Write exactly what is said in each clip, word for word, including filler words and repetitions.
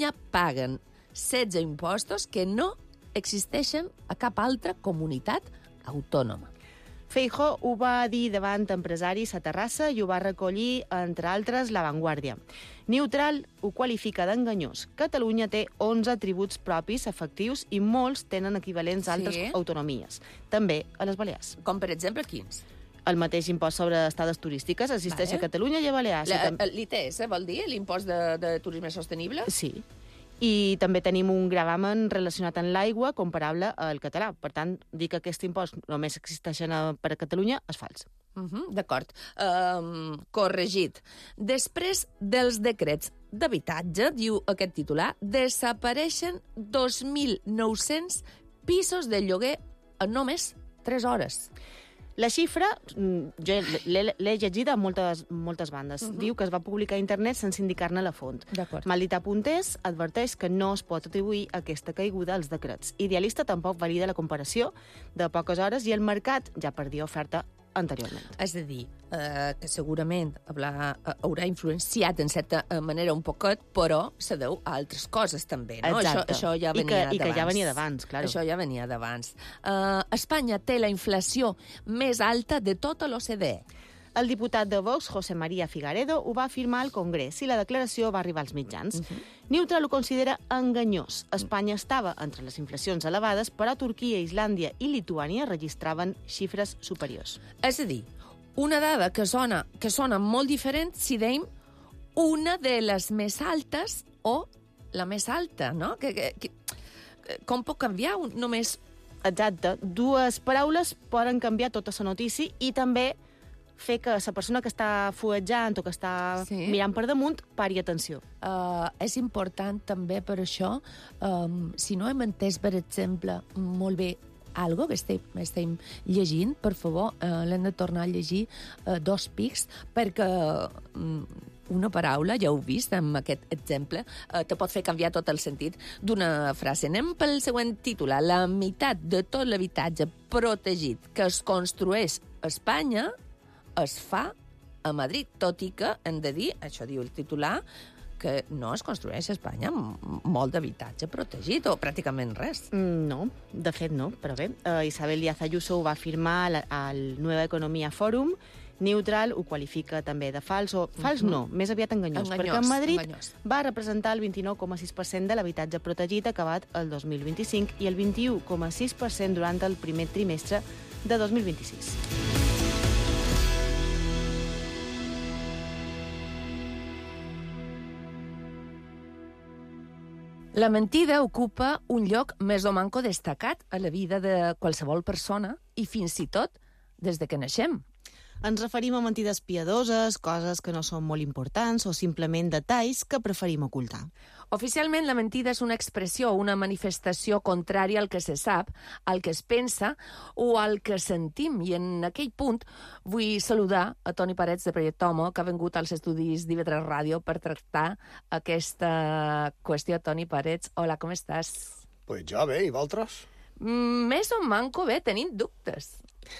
Catalunya paguen setze impostos que no existeixen a cap altra comunitat autònoma. Feijóo ho va dir davant empresaris a Terrassa i ho va recollir, entre altres, La Vanguardia. Neutral ho qualifica d'enganyós. Catalunya té onze tributs propis efectius i molts tenen equivalents a altres Sí. autonomies. També a les Balears. Com, per exemple, quins? El mateix impost sobre estades turístiques existeix Vale. a Catalunya i a Balears. La- I tam- L'I T S, vol dir? L'impost de, de turisme sostenible? Sí. I també tenim un gravamen relacionat amb l'aigua comparable al català. Per tant, dir que aquest impost només existeix a- per a Catalunya és fals. Uh -huh, D'acord. Um, corregit. Després dels decrets d'habitatge, diu aquest titular, desapareixen dos mil nou-cents pisos de lloguer en només tres hores. La xifra, mm, jo l'he l'he llegida a moltes, moltes bandes. Uh -huh. Diu que es va publicar a internet sense indicar-ne la font. D'acord. Maldita.es adverteix que no es pot atribuir aquesta caiguda als decrets. Idealista tampoc valida la comparació de poques hores i el mercat ja perdia oferta anteriorment. És a dir, eh, que segurament haurà, haurà influenciat en certa manera un poquet, però se deu a altres coses també, no? Exacte. Això, això ja I venia que- d'abans. i que ja venia d'abans, claro. Això ja venia d'abans. Uh, Espanya té la inflació més alta de tota l'O C D E. El diputat de Vox, José María Figaredo, ho va afirmar al Congrés i la declaració va arribar als mitjans. Uh -huh. Neutral ho considera enganyós. Espanya estava entre les inflacions elevades, però Turquia, Islàndia i Lituània registraven xifres superiors. És a dir, una dada que sona, que sona molt diferent si deim una de les més altes o la més alta, no? Que, que, que, com pot canviar un, només... Exacte. Dues paraules poden canviar tota la notícia i també fer que la persona que està fuetjant o que està Sí. mirant per damunt pari atenció. Uh, és important també per això, um, si no hem entès, per exemple, molt bé algo que estem, estem llegint, per favor, uh, l'hem de tornar a llegir uh, dos pics, perquè um, una paraula, ja heu vist amb aquest exemple, uh, te pot fer canviar tot el sentit d'una frase. Anem pel següent titular. La meitat de tot l'habitatge protegit que es construeix a Espanya es fa a Madrid, tot i que, hem de dir, això diu el titular, que no es construeix a Espanya molt d'habitatge protegit, o pràcticament res. Mm, No, de fet no, però bé. Uh, Isabel Díaz Ayuso ho va afirmar al, al Nueva Economia Forum. Neutral ho qualifica també de fals, o fals no, més aviat enganyós, Enganyós, perquè en Madrid enganyós. va representar el vint-i-nou coma sis per cent de l'habitatge protegit acabat el dos mil vint-i-cinc i el vint-i-u coma sis per cent durant el primer trimestre de dos mil vint-i-sis. La mentida ocupa un lloc més o manco destacat a la vida de qualsevol persona i fins i tot des de que naixem. Ens referim a mentides piadoses, coses que no són molt importants o simplement detalls que preferim ocultar. Oficialment, la mentida és una expressió o una manifestació contrària al que se sap, al que es pensa o al que sentim. I en aquell punt vull saludar a Toni Parets de Projecte Homo, que ha vingut als estudis d'I V tres Ràdio per tractar aquesta qüestió. Toni Parets, hola, com estàs? Pues jo bé, i vosaltres? Mm, més o manco bé, tenim dubtes.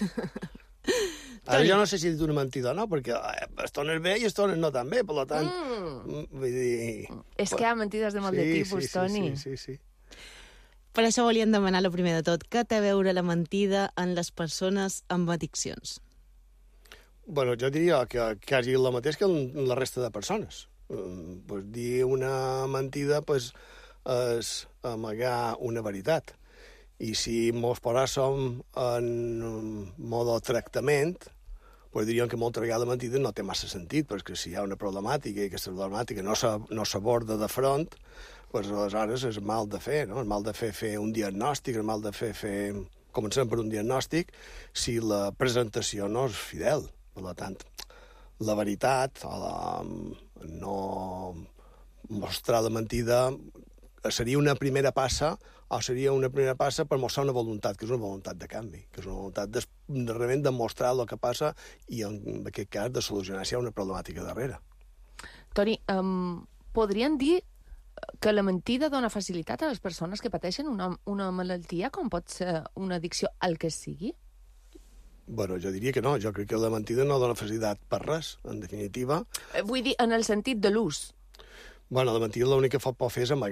Ara jo no sé si he dit una mentida o no, perquè eh, estones bé i estones no tan bé, per tant... Mm. Vull dir... És que hi ha mentides de molt de tipus, sí, sí, Toni. Sí, sí, sí. Per això volíem demanar, el primer de tot, què té a veure la mentida en les persones amb addiccions? Bueno, jo diria que quasi el mateix que en la resta de persones. Um, pues, dir una mentida pues, és amagar una veritat. I si mos posàssim en modo tractament, pues diríem que molta vegada la mentida no té massa sentit, perquè si hi ha una problemàtica i aquesta problemàtica no s'aborda de front, pues aleshores és mal de fer, no? És mal de fer fer un diagnòstic, és mal de fer fer... Comencem per un diagnòstic si la presentació no és fidel. Per tant, la veritat, o la... no mostrar la mentida seria una primera passa o seria una primera passa per mostrar una voluntat, que és una voluntat de canvi, que és una voluntat de, de realment demostrar el que passa i, en aquest cas, de solucionar si hi ha una problemàtica darrere. Toni, um, podrien dir que la mentida dona facilitat a les persones que pateixen una, una malaltia, com pot ser una addicció al que sigui? Bueno, jo diria que no. Jo crec que la mentida no dona facilitat per res, en definitiva. Vull dir, en el sentit de l'ús. Bueno, la mentida l'únic que pot fer és amagar